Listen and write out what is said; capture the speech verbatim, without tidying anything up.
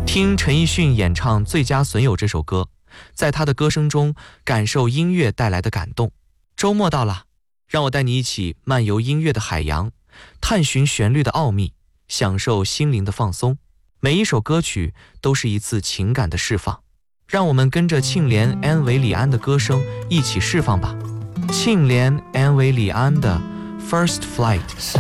听陈奕迅演唱《最佳损友》这首歌，在他的歌声中感受音乐带来的感动。周末到了，让我带你一起漫游音乐的海洋，探寻旋律的奥秘，享受心灵的放松。每一首歌曲都是一次情感的释放，让我们跟着庆怜安维里安的歌声一起释放吧。庆怜安维里安的 First Flight。